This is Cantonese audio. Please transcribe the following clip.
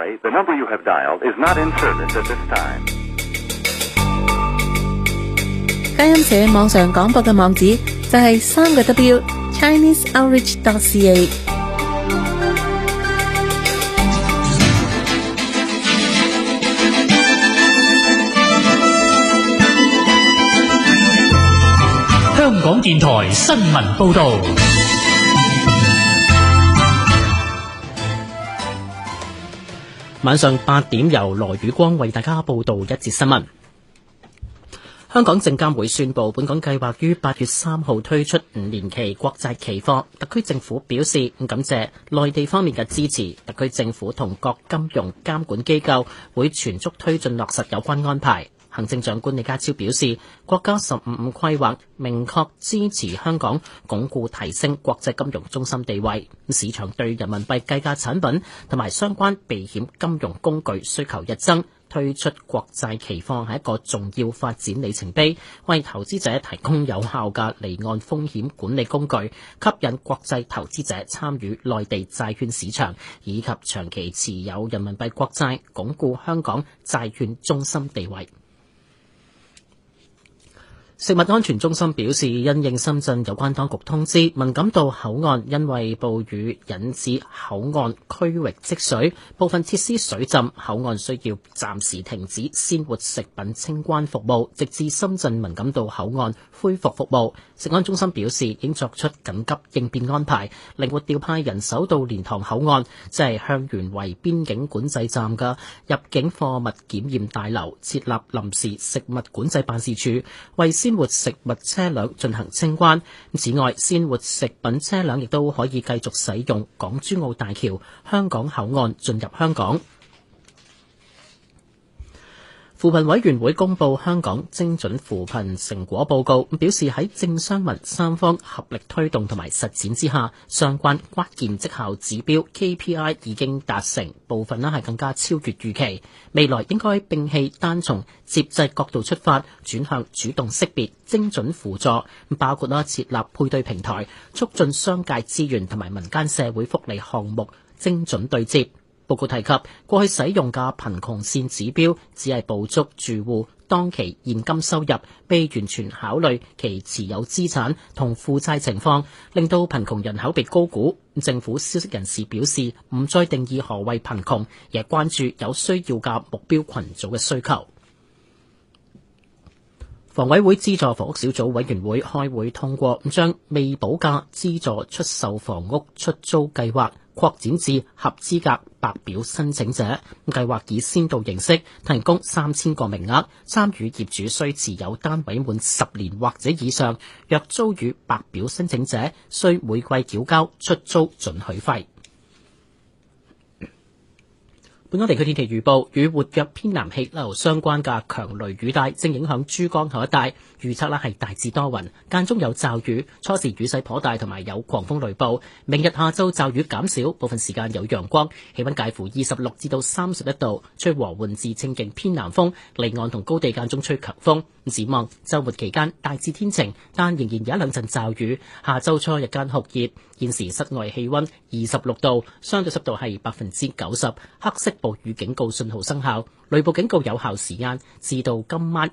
sorry, the number you have dialed is not in service at this time. 佳音社網上廣播嘅網址就係3W ChineseOutreach.ca。 香港電台新聞報導。晚上8點由羅宇光為大家報道一節新聞。香港證監會宣布，本港計劃於8月3號推出5年期國債期貨。特區政府表示感謝內地方面嘅支持，特區政府同各金融監管機構會全速推進落實有關安排。行政長官李家超表示，國家15規劃明確支持香港鞏固提升國際金融中心地位，市場對人民幣計價產品同埋相關避險金融工具需求日增，推出國債期貨係一個重要發展里程碑，為投資者提供有效嘅離岸風險管理工具，吸引國際投資者參與內地債券市場，以及長期持有人民幣國債，鞏固香港債券中心地位。食物安全中心表示，因應深圳有關當局通知，文錦渡口岸因為暴雨引致口岸區域積水，部分設施水浸，口岸需要暫時停止鮮活食品清關服務，直至深圳文錦渡口岸恢復服務。食安中心表示，已經作出緊急應變安排，靈活調派人手到蓮塘口岸，即係香園圍邊境管制站嘅入境貨物檢驗大樓，設立臨時食物管制辦事處，為鮮活食物車輛進行清關。此外，鮮活食品車輛亦都可以繼續使用港珠澳大橋香港口岸進入香港。扶貧委員會公布香港精準扶貧成果報告，表示喺政商民三方合力推動同埋實踐之下，相關關鍵績效指標 KPI 已經達成，部分係更加超越預期。未來應該摒棄單從接濟角度出發，轉向主動識別、精準輔助，包括設立配對平台，促進商界資源同埋民間社會福利項目精準對接。報告提及，過去使用嘅貧窮線指標只係捕捉住戶當期現金收入，未完全考慮其持有資產同負債情況，令到貧窮人口被高估。政府消息人士表示，唔再定義何謂貧窮，而係關注有需要嘅目標群組嘅需求。房委會資助房屋小組委員會開會通過，將未補價資助出售房屋出租計劃擴展至合資格白表申請者。計劃以先導形式提供3000個名額，參與業主需持有單位滿10年或者以上，若租予白表申請者，需每季繳交出租准許費。本港地區天氣預報，與活躍偏南氣流相關嘅強雷雨帶正影響珠江口一帶，預測係大致多雲，間中有驟雨，初時雨勢頗大，同埋有狂風雷暴。明日下晝驟雨減少，部分時間有陽光，氣溫介乎26至到31度，吹和緩至清勁偏南風，離岸同高地間中吹強風。展望週末期間大致天晴，但仍然有一兩陣驟雨。下週初日間酷熱，現時室外氣溫26度，相對濕度係90%，黑色暴雨警告信號生效，雷暴警告有效時間至到今晚